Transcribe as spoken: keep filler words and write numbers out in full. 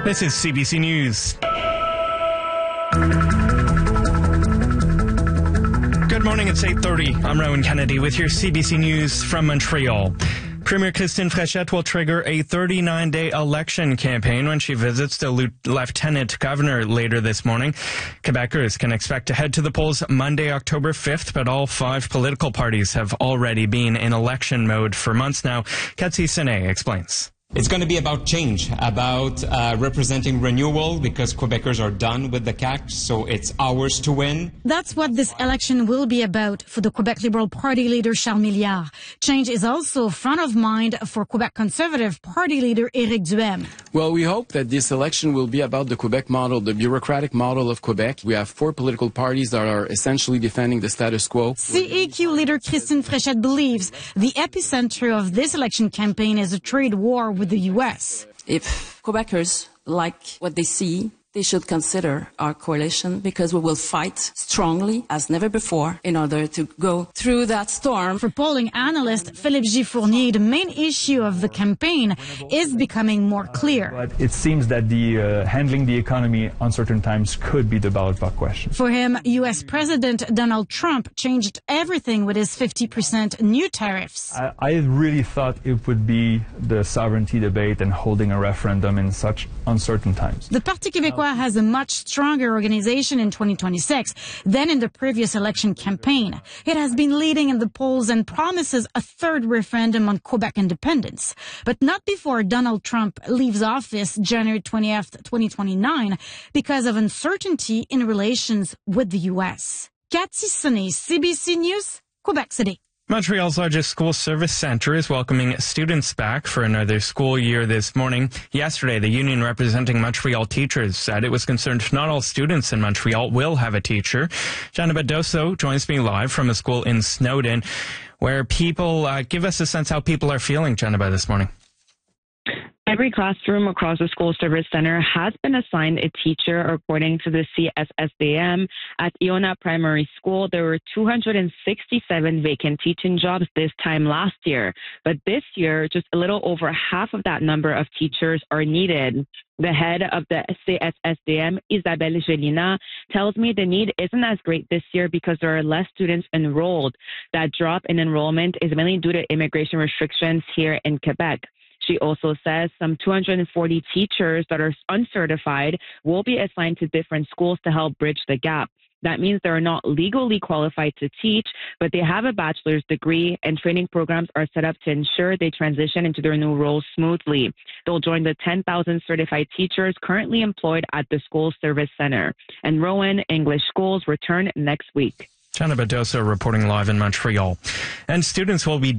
This is C B C News. Good morning, it's eight thirty. I'm Rowan Kennedy with your C B C News from Montreal. Premier Christine Fréchette will trigger a thirty-nine day election campaign when she visits the Lieutenant Governor later this morning. Quebecers can expect to head to the polls Monday, October fifth, but all five political parties have already been in election mode for months now. Cathy Sene explains. It's going to be about change, about uh, representing renewal, because Quebecers are done with the C A Q, so it's ours to win. That's what this election will be about for the Quebec Liberal Party leader Charles Milliard. Change is also front of mind for Quebec Conservative Party leader Éric Duhaime. Well, we hope that this election will be about the Quebec model, the bureaucratic model of Quebec. We have four political parties that are essentially defending the status quo. C E Q leader Christine Fréchette believes the epicenter of this election campaign is a trade war with the U S. If Quebecers like what they see, they should consider our coalition, because we will fight strongly as never before in order to go through that storm. For polling analyst Philippe G. Fournier, the main issue of the campaign is becoming more clear. But it seems that the uh, handling the economy uncertain times could be the ballot box question. For him, U S President Donald Trump changed everything with his fifty percent new tariffs. I, I really thought it would be the sovereignty debate and holding a referendum in such uncertain times. The Parti Québécois has a much stronger organization in twenty twenty-six than in the previous election campaign. It has been leading in the polls and promises a third referendum on Quebec independence, but not before Donald Trump leaves office January twentieth, twenty twenty-nine, because of uncertainty in relations with the U S. Cathy Sene, C B C News, Quebec City. Montreal's largest school service centre is welcoming students back for another school year this morning. Yesterday, the union representing Montreal teachers said it was concerned not all students in Montreal will have a teacher. Gianna Badoso joins me live from a school in Snowden, where people, uh, give us a sense how people are feeling, Gianna, this morning. Every classroom across the school service center has been assigned a teacher, according to the C S S D M. At Iona Primary School, there were two hundred sixty-seven vacant teaching jobs this time last year. But this year, just a little over half of that number of teachers are needed. The head of the C S S D M, Isabelle Gelina, tells me the need isn't as great this year because there are less students enrolled. That drop in enrollment is mainly due to immigration restrictions here in Quebec. She also says some two hundred forty teachers that are uncertified will be assigned to different schools to help bridge the gap. That means they're not legally qualified to teach, but they have a bachelor's degree, and training programs are set up to ensure they transition into their new roles smoothly. They'll join the ten thousand certified teachers currently employed at the school service center. And Rowan English schools return next week. Gianna Badoso reporting live in Montreal. And students will be